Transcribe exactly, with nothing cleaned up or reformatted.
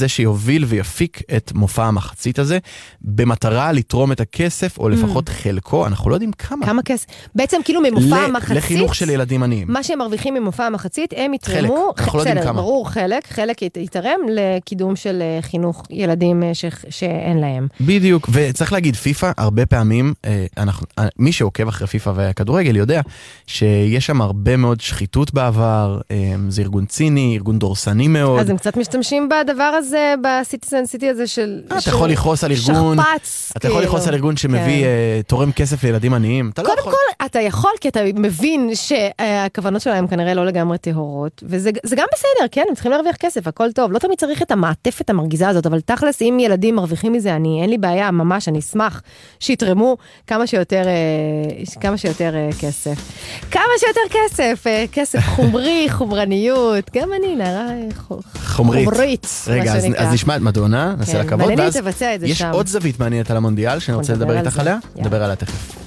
זה שיוביל ויפיק את מופע המחצית הזה, במטרה לתרום את הכסף, או לפחות חלקו, אנחנו לא יודעים כמה. כמה כסף? בעצם כאילו ממופע המחצית, לחינוך של ילדים עניים. מה שהם מרוויחים ממופע המחצית, הם יתרמו, חלק, אנחנו לא יודעים כמה. ברור, חלק, חלק יתרם לקידום של חינוך ילדים ש, שאין להם. בדיוק, וצריך להגיד, פיפה, הרבה פעמים, אנחנו, מי שעוקב אחרי פיפה והכדורגל יודע, שיש שם הרבה מאוד שחיתות בעבר, זה ארגון ציני, ארגון דורסני מאוד. אז הם קצת משתמשים בדבר הזה, בסיטיזן סיטי הזה של... אתה יכול לכעוס על ארגון, שכפץ. אתה יכול לכעוס על ארגון שמביא, תורם כסף לילדים עניים. קודם כל, אתה יכול, כי אתה מבין שהכוונות שלהם כנראה לא לגמרי טהורות, וזה גם בסדר, כן, הם צריכים להרוויח כסף, הכל טוב. לא תמיד צריך את המעטפת המרגיזה הזאת, אבל תכלס, אם ילדים מרוויחים מזה, אני, אין לי בעיה, ממש, אני אשמח שיתרמו כמה שיותר, כמה שיותר כסף. כמה שיותר כסף, כסף חומרי, חומרניות, גם אני נערה חומרית. חומרית. רגע, אז, אז נשמע את מדונה, נעשה לה כבוד, מעניין לי תבצע את זה יש שם. עוד זווית מעניינת על המונדיאל, שאני רוצה לדבר איתך עליה, נדבר עליה תכף.